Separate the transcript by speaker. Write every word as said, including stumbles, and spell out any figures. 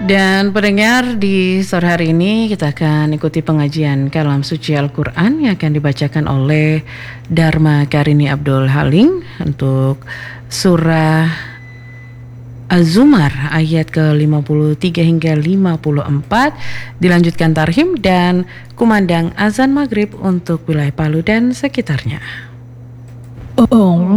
Speaker 1: Dan pendengar, di sore hari ini kita akan ikuti pengajian kalam suci Al-Quran yang akan dibacakan oleh Dharma Karini Abdul Haling untuk surah Az-Zumar ayat ke lima puluh tiga hingga lima puluh empat. Dilanjutkan tarhim dan kumandang azan maghrib untuk wilayah Palu dan sekitarnya.
Speaker 2: Oh.